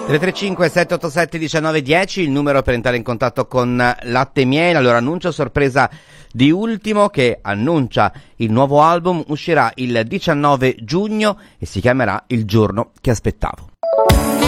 335 787 1910, il numero per entrare in contatto con Latte e Miele. Allora, annuncio sorpresa di Ultimo, che annuncia il nuovo album, uscirà il 19 giugno e si chiamerà Il giorno che aspettavo.